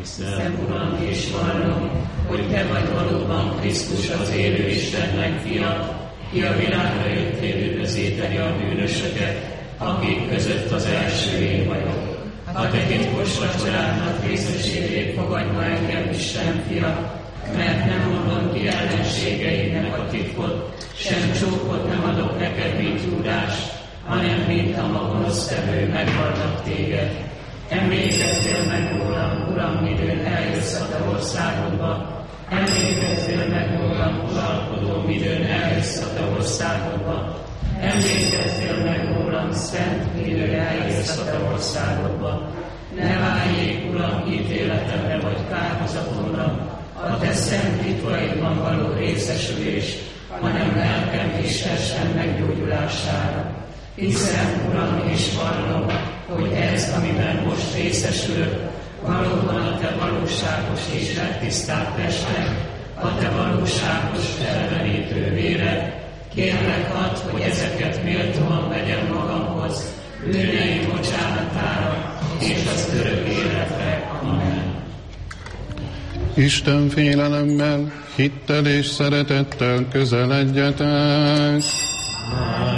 Hiszem, Uram, és vallom, hogy Te vagy valóban Krisztus, az élő Istennek fia, ki a világra jöttél üdvözíteni a bűnösöket, akik között az első én vagyok. A Te titkos vacsorádnak részességét fogadj ma engem, Isten fia, mert nem mondom ki ellenségeidnek a titkot, sem csókot nem adok neked, mint Júdás, hanem mint a gonosztevő megvallak téged. Emlékezzél meg rólam, Uram, midőn eljössz a Te országodba. Emlékezzél meg rólam, uralkodó, midőn eljössz a Te országodba. Emlékezzél meg rólam, szent, midőn eljössz a Te országodba. Ne váljék, Uram, ítéletemre vagy kárhozatomra, a Te szent titkaidban való részesülés, hanem lelkem és testem meggyógyulására. Hiszem, Uram, és vallom, hogy ez, amiben most részesülök, valóban a Te valóságos és megtisztált tested, a Te valóságos felvenítő véred. Kérlek add, hogy ezeket méltóan vegyem magamhoz, bűneim bocsánatára és az örök életre. Amen. Isten félelemmel, hittel és szeretettel közeledjetek.